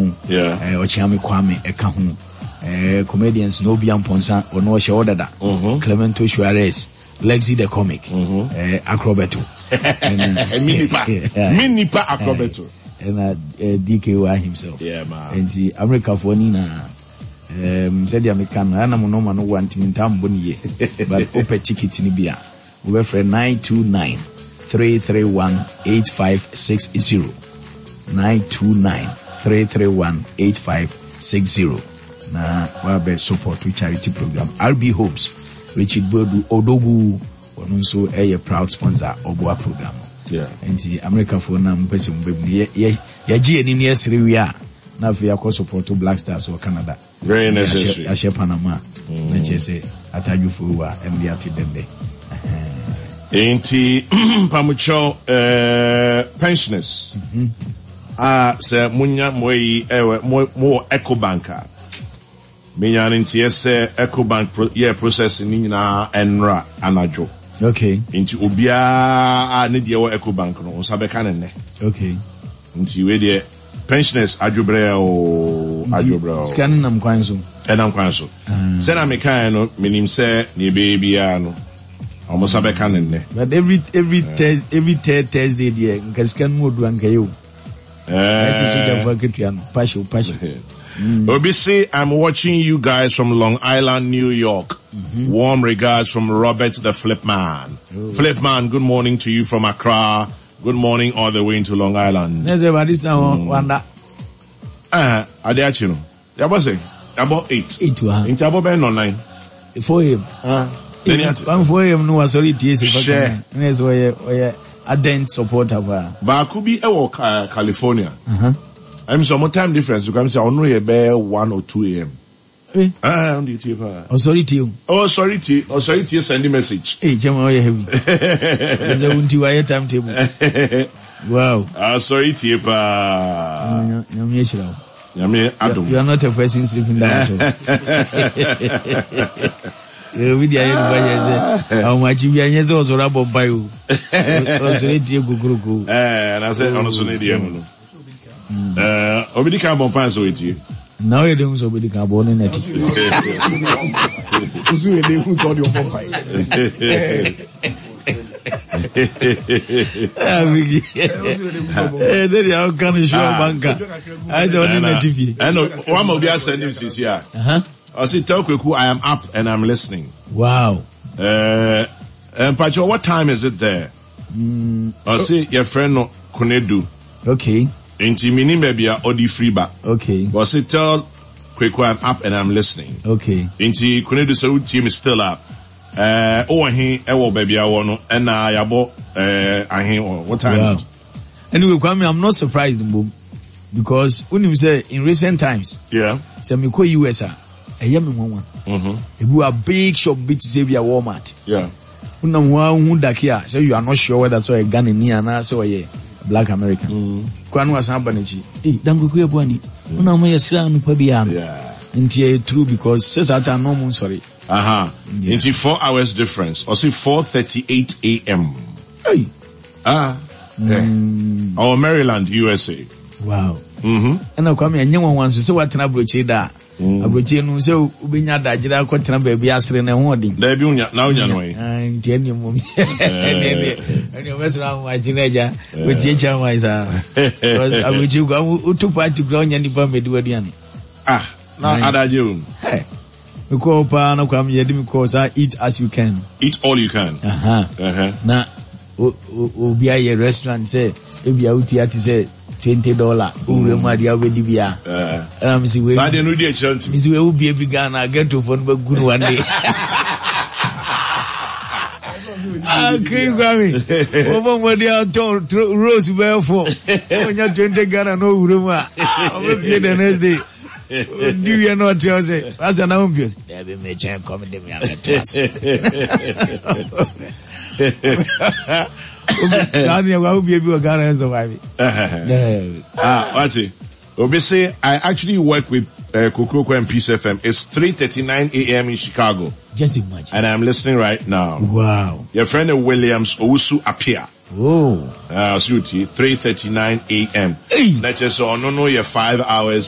Ochiami Kwame eka ho. Comedians no bi amponsa ono ohye odada. Clemento Suarez, Lexi the comic, Acrobato. Minipa Acrobato. And DKY himself. Yeah, man. And the America for Nina. Said the American, I am no man who want to Tamboni, but open ticket in Bia. We for 929-331-8560. 929-331-8560. Na wabe support to charity program. RB Homes, Richard Bodu Odogu, also a proud sponsor of our program. Yeah. And the America for nam person baby. Yaji and in yes, we are. Now we are support to Black Stars or Canada. Very necessary. Ashe Panama. Say ataju for and we are to them. Ain't Pamucho pensioners. Sir Munya Moi more Eco Banker. Minyan into Eco Bank processing na enra anajo. Okay. Into Ubia need your Eco Bank no Sabekanene. Okay. Into we the pensioners ajobre o ajobre. Scanning am kwanso. And am kwanso. Send am kan no minim say ne baby ano. Almost Sabekanene. But every third Thursday there, nkan mo do anka yo. Obisi, I'm watching you guys from Long Island, New York. Warm regards from Robert the Flipman. Flipman, good morning to you from Accra. Good morning all the way into Long Island. Yes, about this now, Wanda. Adiachino. About 8. 8 to her. Into about 9 or 9. For him. One for him, no, sorry, share. Yes, where a dent supporter. But I could be California. I'm some time difference. You can say only about 1 or 2 a.m. On the TV. Oh, sorry to you. Oh, sorry to you. Send a message. Hey, Jama, you heavy. There's a windy wire timetable. Wow. Sorry to you. You are not a person sleeping down. With the idea, how much you are also about bio. Sorry to you, go. And I said, on a Sunday, Obidi can bon pass with you. Now you don't so the carbon in it. Then you can show banker. I don't need a TV. I know one of the sending this here. I say tell Kweku I am up and I'm listening. Wow. And Pacho, what time is it there? I say your friend no Konedu. Okay. Inti mini maybe odi free back. Okay. But say tell Kweku I'm up and I'm listening. Okay. Inti Konedu so team is still up. Ewo baby I want and yabo what time? Wow. Anyway, Kwame, I'm not surprised, because when you say in recent times, say me ko US a yemi one. If you are big shop big to say be a Walmart. Yeah. So you are not sure whether so a Ghanaian or so a Black American. Kwanu was happening. Dango kuya bwani. Una mo yesira no pa bia no. Nti true because says that no mo sorry. Into 4 hours difference. Or say 4:38 a.m. Hey. Our Maryland, USA. Wow. And I come here, and one so what an abroche da. Abroche no so ubinya da jira ko tena baby asre na ho odin. Da bi unya na unya no yi. Nti eni mum. Eni o mesra mo ajineja, we tiecha mai sa. Because abroche go utu party go nya ni ba medu aduane. Na adaje un. Hey. We call pa na kwam yedi me call sa eat as you can. Eat all you can. Na obi aye restaurant say ebi awuti ati say $20 Uri already be a see we I didn't read it. Is we will be a big Ghana get to phone but good one day. Okay, Grammy. Over what they are told Rose Wherefore when you're 20 Ghana no room. I'll be the next day. Do you not tell say as an obvious? There be me change coming to me to us. Obviously, I actually work with Kukuruku and Peace FM. It's 3:39 a.m. in Chicago. Just imagine. And I'm listening right now. Wow. Your friend Williams Owusu Apia. Oh. 3:39 a.m. Hey. That's just no, your 5 hours.